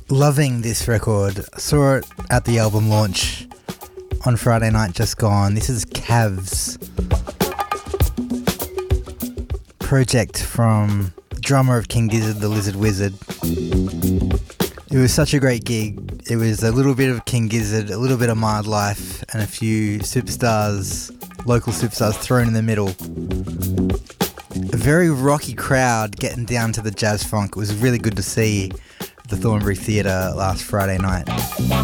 Loving this record. Saw it at the album launch on Friday night just gone. This is Cavs. Project from drummer of King Gizzard, the Lizard Wizard. It was such a great gig. It was a little bit of King Gizzard, a little bit of Mild Life, and a few superstars, local superstars thrown in the middle. A very rocky crowd getting down to the jazz funk. It was really good to see at the Thornbury Theatre last Friday night.